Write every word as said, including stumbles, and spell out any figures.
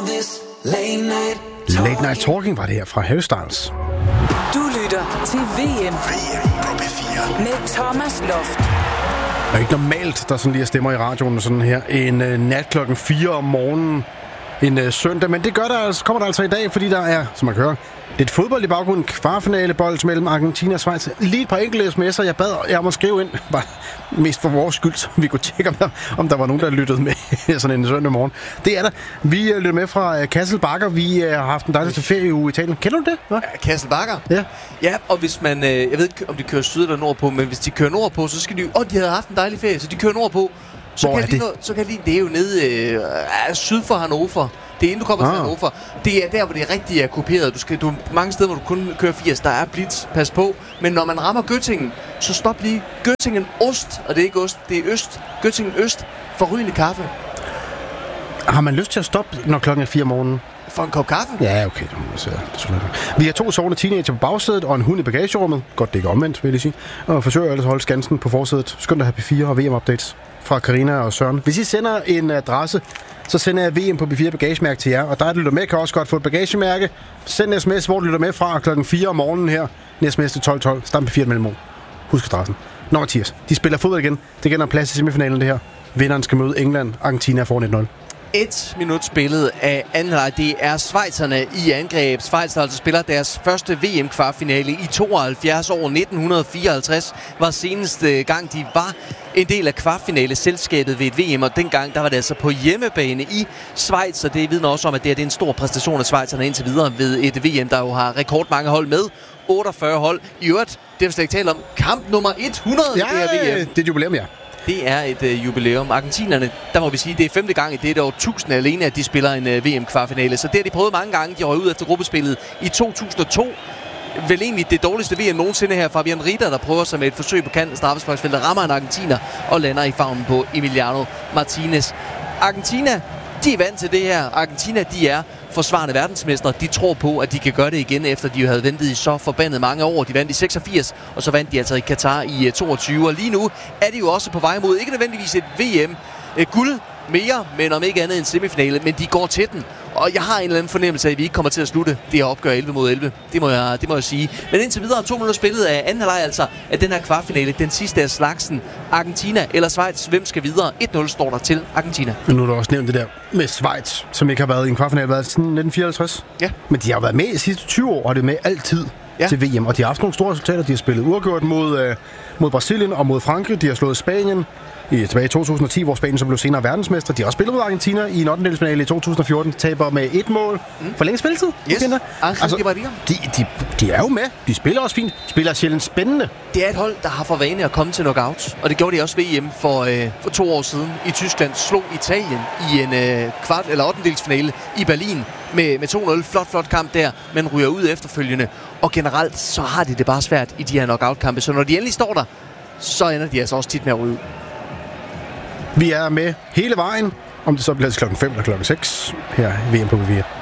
Late night talking. Late night talking var det her fra Harry Styles. Du lytter til V M. V M på P fire. Med Thomas Loft. Det er ikke normalt, der sådan lige stemmer i radioen sådan her en uh, nat klokken fire om morgenen en uh, søndag, men det gør der, altså, kommer der altså i dag, fordi der er, som man kan høre, lidt fodbold i baggrunden, kvartfinalebold mellem Argentina og Schweiz. Lige et par enkelte sms'er, jeg bad jer om at skrive ind, bare mest for vores skyld, så vi kunne tjekke, om der, om der var nogen, der lyttede med sådan en søndag morgen. Det er der. Vi uh, lytter med fra uh, Kassel Bakker. Vi uh, har haft en dejlig ferieuge i Italien. Kender du det? Hva? Ja, Kassel Bakker? Ja. Ja, og hvis man, øh, jeg ved ikke, om de kører syd eller nordpå, men hvis de kører nordpå, så skal de jo, åh, de havde haft en dejlig ferie, så de kører nordpå. Så Hvor kan er de det? Nå, så kan de, det er jo nede øh, syd for Hannover. Det er inden du kommer ah. til Hannover. Det er der, hvor det rigtig er kopieret. Du skal, du, mange steder, hvor du kun kører firs, der er blitz. Pas på. Men når man rammer Göttingen, så stop lige. Göttingen Ost, og det er ikke Ost, det er Øst. Göttingen Øst, forrygende kaffe. Har man lyst til at stoppe, når klokken er fire om morgenen? For en kop kaffe? Ja, okay. Det er vi har to sovende teenager på bagsædet og en hund i bagagerummet. Godt, det ikke er omvendt, vil jeg sige. Og forsøger ellers at holde skansen på forsædet. Skønt at have P fire og V M-updates fra Karina og Søren. Hvis I sender en adresse, så sender jeg V M på P fire bagagemærke til jer. Og der, der lytter med, kan også godt få et bagagemærke. Send en sms, hvor du lytter med fra klokken fire om morgenen her. En sms til tolv tolv. Stam P fire mellemrum. Husk adressen. Nå, Mathias. De spiller fodbold igen. Det gælder plads i semifinalen, det her. Vinderen skal møde England. Argentina får et nul. Et minut spillet af anden halvleg. Det er schweizerne i angreb. Schweiz altså spiller deres første V M-kvartfinale i tooghalvfjerds år. nitten fireoghalvtreds var seneste gang, de var en del af kvartfinale-selskabet ved et V M, og dengang der var det altså på hjemmebane i Schweiz, og det vidner også om, at det er en stor præstation af schweizerne indtil videre ved et V M, der jo har rekordmange hold med. otteogfyrre hold. I øvrigt, det vil slet ikke tale om, kamp nummer hundrede ja, i det her V M. det er et jubilæum, ja. Det er et øh, jubilæum. Argentinerne, der må vi sige, det er femte gang i det år tusind alene, at de spiller en øh, V M-kvartfinale. Så det har de prøvet mange gange. De røg ud efter gruppespillet i to tusind og to. Vel egentlig det dårligste V M nogensinde her. Fabian Rieder, der prøver sig med et forsøg på kanten af straffesparksfeltet, rammer en argentiner og lander i favnen på Emiliano Martinez. Argentina, de er vant til det her. Argentina, de er forsvarende verdensmestre. De tror på, at de kan gøre det igen, efter de jo havde ventet i så forbandet mange år. De vandt i seksogfirs, og så vandt de altså i Katar i toogtyve. Og lige nu er de jo også på vej mod, ikke nødvendigvis et V M-guld mere, men om ikke andet en semifinale, men de går til den. Og jeg har en eller anden fornemmelse af, at vi ikke kommer til at slutte det her opgør elleve mod elleve. Det må jeg, det må jeg sige. Men indtil videre to minutter spillet af anden halvleg, altså af den her kvartfinale, den sidste af slagsen. Argentina eller Schweiz, hvem skal videre? et nul står der til Argentina. Men nu har du også nævnt det der med Schweiz, som ikke har været i en kvartfinale, været siden nitten fireoghalvtreds. Ja. Men de har været med i de sidste tyve år, og det er med altid ja. til V M. Og de har haft nogle store resultater. De har spillet uafgjort mod, øh, mod Brasilien og mod Frankrig. De har slået Spanien i, tilbage i to tusind og ti, hvor Spanien så blev senere verdensmester. De har også spillet mod Argentina i en ottendedelsfinale i to tusind og fjorten. Taber med et mål. Mm. For længe spilletid. Yes. Altså, de, de, de er jo med. De spiller også fint. De spiller sjældent spændende. Det er et hold, der har for vane at komme til knockouts. Og det gjorde de også V M for, øh, for to år siden i Tyskland. Slog Italien i en øh, kvart- eller ottendedelsfinale i Berlin med, med to nul. Flot, flot kamp der, men ryger ud efterfølgende. Og generelt, så har de det bare svært i de her knockout-kampe. Så når de endelig står der, så ender de altså også tit med at ryge ud. Vi er med hele vejen. Om det så bliver klokken fem eller klokken seks her i V M på P fire.